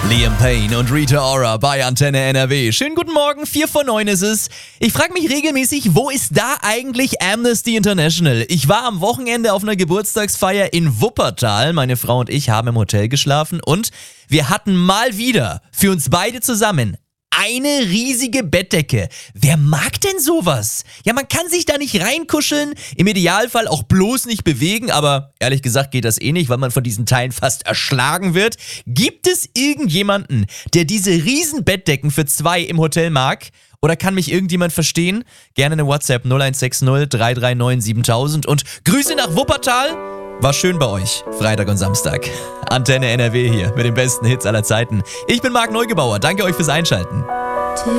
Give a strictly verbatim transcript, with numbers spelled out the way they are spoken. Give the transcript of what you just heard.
Liam Payne und Rita Ora bei Antenne N R W. Schönen guten Morgen, vier vor neun ist es. Ich frage mich regelmäßig, wo ist da eigentlich Amnesty International? Ich war am Wochenende auf einer Geburtstagsfeier in Wuppertal. Meine Frau und ich haben im Hotel geschlafen und wir hatten mal wieder für uns beide zusammen eine riesige Bettdecke. Wer mag denn sowas? Ja, man kann sich da nicht reinkuscheln, im Idealfall auch bloß nicht bewegen, aber ehrlich gesagt geht das eh nicht, weil man von diesen Teilen fast erschlagen wird. Gibt es irgendjemanden, der diese riesen Bettdecken für zwei im Hotel mag? Oder kann mich irgendjemand verstehen? Gerne eine WhatsApp null eins sechs null drei drei neun siebentausend und Grüße nach Wuppertal. War schön bei euch, Freitag und Samstag. Antenne N R W hier mit den besten Hits aller Zeiten. Ich bin Marc Neugebauer, danke euch fürs Einschalten.